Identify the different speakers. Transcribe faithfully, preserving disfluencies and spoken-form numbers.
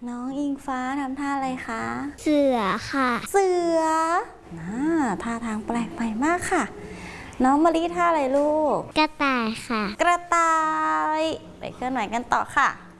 Speaker 1: น้องอิงฟ้าทำท่าอะไรคะ
Speaker 2: เสือค่ะ
Speaker 1: เสือน่าท่าทางแปลกใหม่มากค่ะน้องมะลิท่าอะไรลูก
Speaker 2: กระต่ายค่ะ
Speaker 1: กระต่ายไปเคลื่อนไหวกันต่อค่ะ